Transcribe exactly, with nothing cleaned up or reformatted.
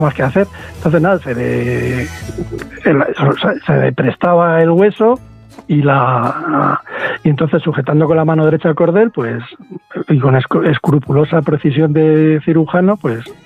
más que hacer. Entonces nada, se le, el, se le prestaba el hueso y la y entonces sujetando con la mano derecha el cordel, pues y con escrupulosa precisión de cirujano, pues